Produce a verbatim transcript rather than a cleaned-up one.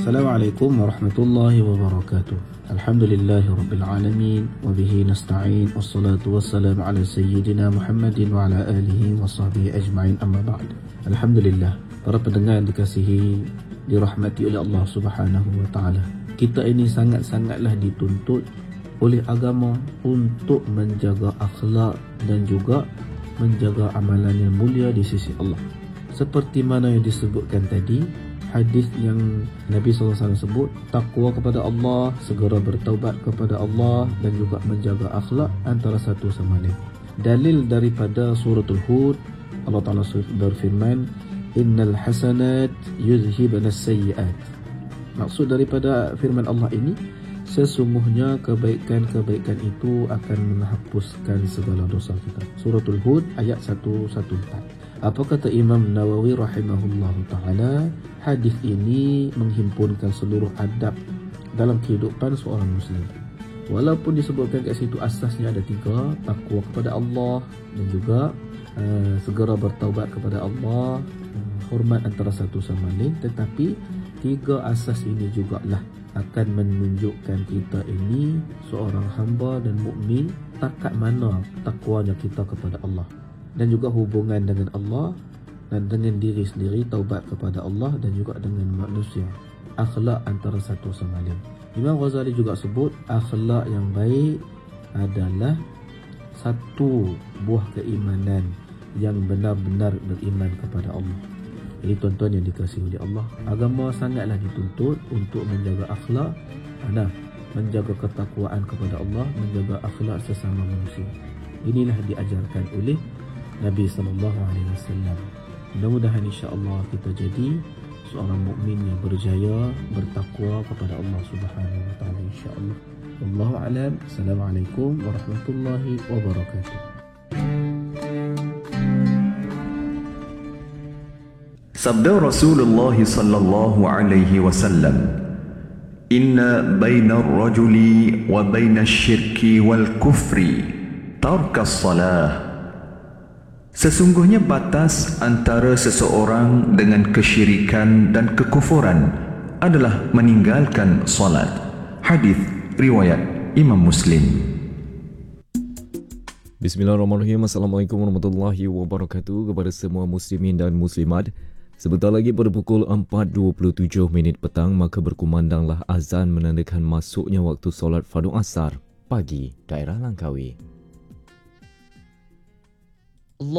Assalamualaikum warahmatullahi wabarakatuh. Alhamdulillahi rabbil alamin wa bihi nasta'in wassalatu wassalamu ala sayyidina Muhammadin wa ala alihi wa sahbihi ajma'in, amma ba'd. Alhamdulillah, para pendengar yang dikasihi, dirahmati oleh Allah Subhanahu wa taala. Kita ini sangat-sangatlah dituntut oleh agama untuk menjaga akhlak dan juga menjaga amalan yang mulia di sisi Allah. Seperti mana yang disebutkan tadi, hadis yang Nabi sallallahu alaihi wasallam sebut, takwa kepada Allah, segera bertaubat kepada Allah dan juga menjaga akhlak antara satu sama lain. Dalil daripada suratul Hud, Allah Ta'ala berfirman, innal hasanat yuzhibna as-sayyi'at. Maksud daripada firman Allah ini, sesungguhnya kebaikan-kebaikan itu akan menghapuskan segala dosa kita. Suratul Hud ayat seratus empat belas. Apa kata Imam Nawawi rahimahullahu ta'ala? Hadis ini menghimpunkan seluruh adab dalam kehidupan seorang Muslim. Walaupun disebutkan kat situ asasnya ada tiga, takwa kepada Allah dan juga uh, segera bertaubat kepada Allah, uh, hormat antara satu sama lain, tetapi tiga asas ini jugalah akan menunjukkan kita ini seorang hamba dan mukmin takat mana takwanya kita kepada Allah, dan juga hubungan dengan Allah dan dengan diri sendiri, taubat kepada Allah dan juga dengan manusia, akhlak antara satu sama lain. Imam Ghazali juga sebut akhlak yang baik adalah satu buah keimanan yang benar-benar beriman kepada Allah. Jadi tuan-tuan yang dikasihi oleh Allah, agama sangatlah dituntut untuk menjaga akhlak, nah, menjaga ketakwaan kepada Allah, menjaga akhlak sesama manusia. Inilah diajarkan oleh Nabi sallallahu alaihi wasallam. Mudah-mudahan insya-Allah kita jadi seorang mukmin yang berjaya, bertakwa kepada Allah Subhanahu wa taala insya-Allah. Wallahu a'lam. Assalamualaikum warahmatullahi wabarakatuh. Sabda Rasulullah sallallahu alaihi wasallam, inna baina ar-rajuli wa baina asy-syirki wal kufri tarkas salah. Sesungguhnya batas antara seseorang dengan kesyirikan dan kekufuran adalah meninggalkan salat. Hadis riwayat Imam Muslim. Bismillahirrahmanirrahim. Assalamualaikum warahmatullahi wabarakatuh kepada semua muslimin dan muslimat. Sebentar lagi pada pukul empat dua puluh tujuh minit petang, maka berkumandanglah azan menandakan masuknya waktu solat fardu asar pagi daerah Langkawi.